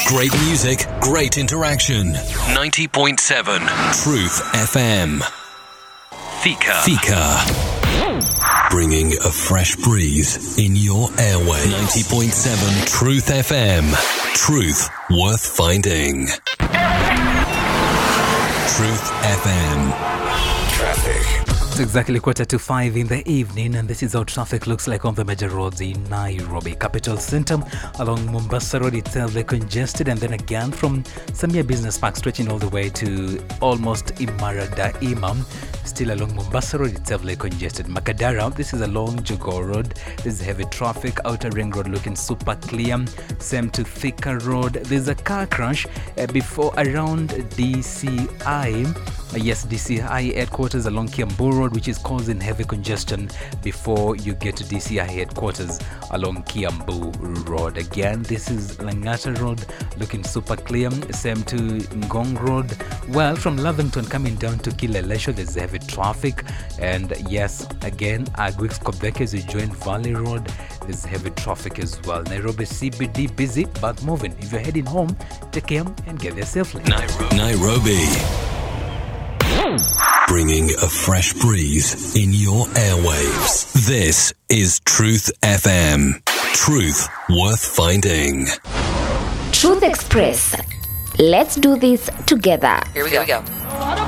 Great music, great interaction. 90.7 Truth FM. Fika. Bringing a fresh breeze in your airwaves. 90.7 Truth FM. Truth worth finding. Truth FM. Traffic. It's exactly 4:45 in the evening, and this is how traffic looks like on the major roads in Nairobi. Capital Center along Mombasa Road itself, very congested, and then again from Samia Business Park stretching all the way to almost Imara Daima. Still along Mombasa Road itself, very congested. Makadara, this is along Jogoo Road. There's heavy traffic. Outer Ring Road looking super clear. Same to Thika Road. There's a car crash before around DCI. Yes, DCI headquarters along Kiambu Road, which is causing heavy congestion before you get to DCI headquarters along Kiambu Road. Again, this is Langata Road looking super clear. Same to Ngong Road. Well, from Lavington coming down to Kilelesho, there's heavy traffic. And yes, again, Agwix Kobeke as you join Valley Road, there's heavy traffic as well. Nairobi CBD busy but moving. If you're heading home, take care and get there safely. Nairobi. Bringing a fresh breeze in your airwaves. This is Truth FM. Truth worth finding. Truth Express. Let's do this together. Here we go.